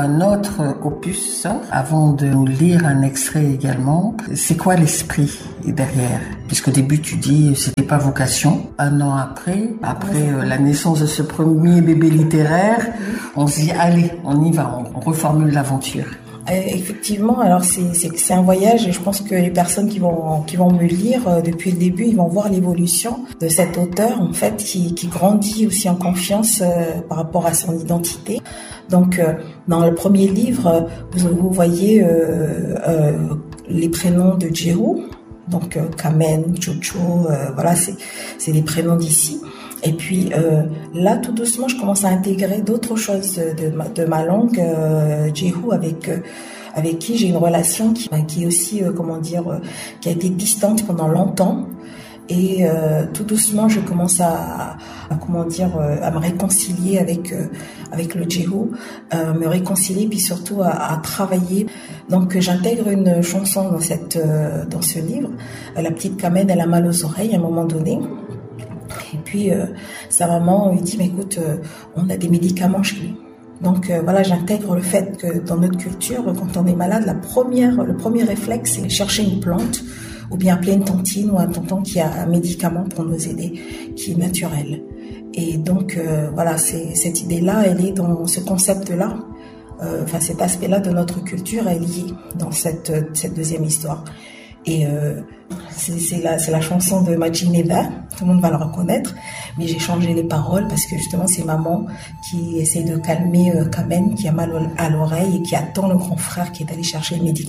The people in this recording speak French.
Un autre opus, avant de nous lire un extrait également, c'est quoi l'esprit derrière? Puisqu'au début tu dis c'était pas vocation. Un an après la naissance de ce premier bébé littéraire, on se dit allez, on y va, on reformule l'aventure. Effectivement, alors c'est un voyage et je pense que les personnes qui vont me lire depuis le début, ils vont voir l'évolution de cet auteur en fait qui grandit aussi en confiance par rapport à son identité. Donc dans le premier livre, vous voyez les prénoms de Jehu, donc Kamen, Chocho, voilà, c'est les prénoms d'ici. Et puis là, tout doucement, je commence à intégrer d'autres choses de ma langue, Jehu, avec qui j'ai une relation qui est aussi, qui a été distante pendant longtemps. Et tout doucement, je commence à me réconcilier avec le Jehu, me réconcilier, puis surtout à travailler. Donc j'intègre une chanson dans ce livre. La petite Kamen, elle a mal aux oreilles à un moment donné. Et puis sa maman lui dit mais écoute, on a des médicaments chez nous. Donc voilà, j'intègre le fait que dans notre culture, quand on est malade, le premier réflexe c'est chercher une plante ou bien appeler une tantine ou un tonton qui a un médicament pour nous aider, qui est naturel. Et donc voilà, cette idée-là, elle est dans ce concept-là. Cet aspect-là de notre culture est lié dans cette deuxième histoire. Et c'est la chanson de Majineva, tout le monde va le reconnaître, mais j'ai changé les paroles parce que justement c'est maman qui essaie de calmer Kamen qui a mal à l'oreille et qui attend le grand frère qui est allé chercher le médicament.